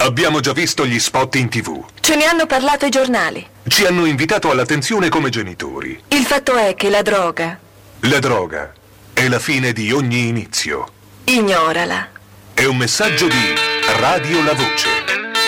Abbiamo già visto gli spot in TV. Ce ne hanno parlato i giornali. Ci hanno invitato all'attenzione come genitori. Il fatto è che la droga... La droga è la fine di ogni inizio. Ignorala. È un messaggio di Radio La Voce.